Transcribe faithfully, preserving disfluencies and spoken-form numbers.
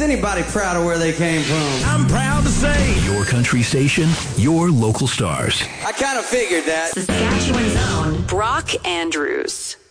anybody proud of where they came from? I'm proud to say, your country station, your local stars. I kind of figured that. Saskatchewan's own Brock Andrews.